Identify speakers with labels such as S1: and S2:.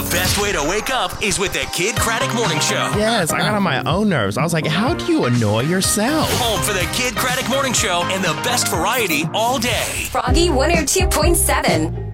S1: best way to wake up is with the Kid Craddock Morning Show.
S2: Yes, I got on my own nerves. I was like, how do you annoy yourself?
S1: Home for the Kid Craddock Morning Show and the best variety all day.
S3: Froggy 102.7.